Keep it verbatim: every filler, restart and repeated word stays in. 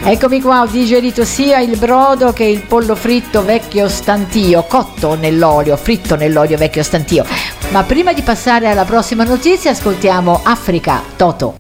Eccomi qua, ho digerito sia il brodo che il pollo fritto vecchio stantio, cotto nell'olio, fritto nell'olio vecchio stantio. Ma prima di passare alla prossima notizia ascoltiamo Africa, Toto.